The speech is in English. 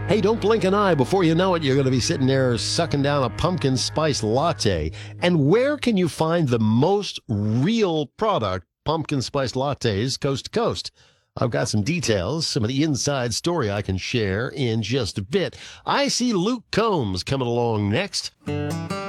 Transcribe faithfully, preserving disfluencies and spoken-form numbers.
Hey, don't blink an eye. Before you know it, you're going to be sitting there sucking down a pumpkin spice latte. And where can you find the most real product pumpkin spice lattes coast to coast? I've got some details, some of the inside story I can share in just a bit. I see Luke Combs coming along next.